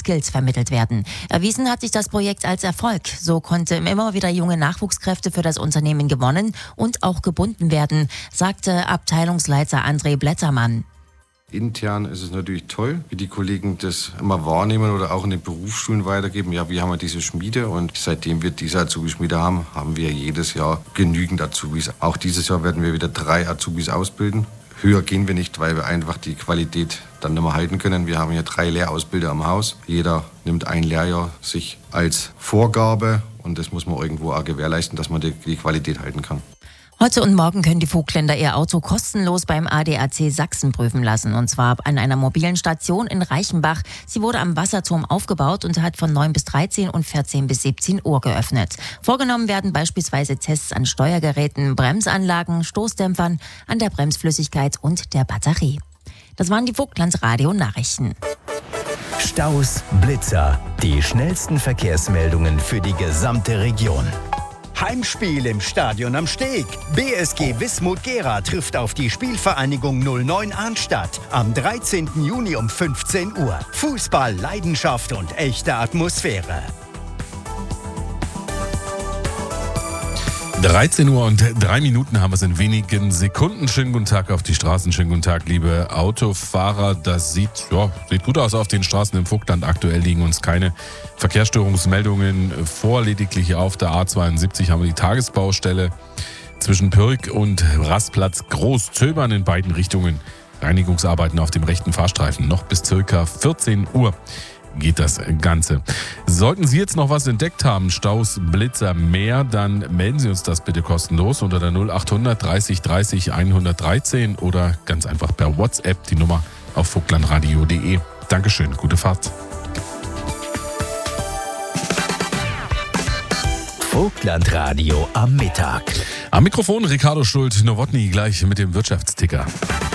Skills vermittelt werden. Erwiesen hat sich das Projekt als Erfolg. So konnten immer wieder junge Nachwuchskräfte für das Unternehmen gewonnen und auch gebunden werden, sagte Abteilungsleiter André Blättermann. Intern ist es natürlich toll, wie die Kollegen das immer wahrnehmen oder auch in den Berufsschulen weitergeben. Ja, wir haben ja diese Schmiede und seitdem wir diese Azubi-Schmiede haben, haben wir jedes Jahr genügend Azubis. Auch dieses Jahr werden wir wieder 3 Azubis ausbilden. Höher gehen wir nicht, weil wir einfach die Qualität dann nicht mehr halten können. Wir haben hier 3 Lehrausbilder am Haus. Jeder nimmt ein Lehrjahr sich als Vorgabe und das muss man irgendwo auch gewährleisten, dass man die Qualität halten kann. Heute und morgen können die Vogtländer ihr Auto kostenlos beim ADAC Sachsen prüfen lassen. Und zwar an einer mobilen Station in Reichenbach. Sie wurde am Wasserturm aufgebaut und hat von 9 bis 13 und 14 bis 17 Uhr geöffnet. Vorgenommen werden beispielsweise Tests an Steuergeräten, Bremsanlagen, Stoßdämpfern, an der Bremsflüssigkeit und der Batterie. Das waren die Vogtland-Radio-Nachrichten. Staus, Blitzer, die schnellsten Verkehrsmeldungen für die gesamte Region. Heimspiel im Stadion am Steg. BSG Wismut Gera trifft auf die Spielvereinigung 09 Arnstadt am 13. Juni um 15 Uhr. Fußball, Leidenschaft und echte Atmosphäre. 13 Uhr und 3 Minuten haben wir es in wenigen Sekunden. Schönen guten Tag auf die Straßen, schönen guten Tag, liebe Autofahrer. Das sieht gut aus auf den Straßen im Vogtland. Aktuell liegen uns keine Verkehrsstörungsmeldungen vor. Lediglich auf der A72 haben wir die Tagesbaustelle zwischen Pürg und Rastplatz Großzöbern in beiden Richtungen. Reinigungsarbeiten auf dem rechten Fahrstreifen. Noch bis ca. 14 Uhr geht das Ganze. Sollten Sie jetzt noch was entdeckt haben, Staus, Blitzer, mehr, dann melden Sie uns das bitte kostenlos unter der 0800 30 30 113 oder ganz einfach per WhatsApp die Nummer auf vogtlandradio.de. Dankeschön, gute Fahrt. Vogtlandradio am Mittag. Am Mikrofon Ricardo Schult-Nowotny gleich mit dem Wirtschaftsticker.